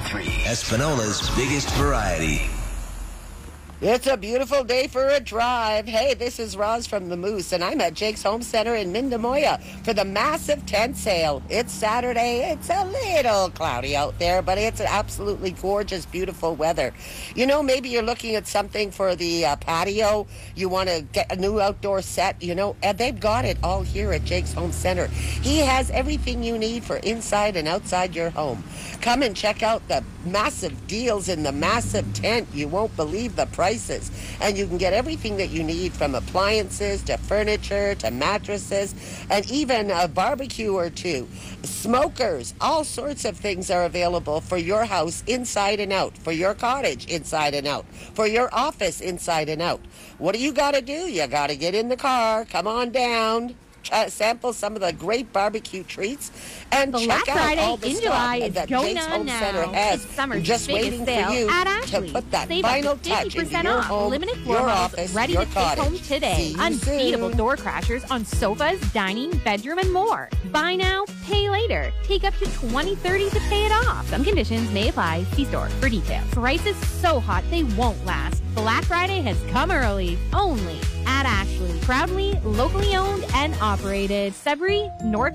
101.3, Espanola's biggest variety. It's a beautiful day for a drive. Hey, this is Roz from the Moose, and I'm at Jake's Home Center in Mindamoya for the massive tent sale. It's Saturday. It's a little cloudy out there, but it's absolutely gorgeous, beautiful weather. You know, maybe you're looking at something for the patio. You want to get a new outdoor set, you know, and they've got it all here at Jake's Home Center. He has everything you need for inside and outside your home. Come and check out the massive deals in the massive tent. You won't believe the prices. And you can get everything that you need, from appliances to furniture to mattresses and even a barbecue or two. Smokers, all sorts of things are available for your house inside and out, for your cottage inside and out, for your office inside and out. What do you got to do? You got to get in the car, come on down, sample some of the great barbecue treats, and check out all the stuff that Jake's Home Center has, just waiting for you to put that final touch into your home, your office, your cottage. Home today. Unbeatable door crashers on sofas, dining, bedroom, and more. Buy now, pay later. Take up to 20/30 to pay it off. Some conditions may apply. See store for details. Prices so hot they won't last. Black Friday has come early, only at Ashley. Proudly locally owned and operated. Sudbury, North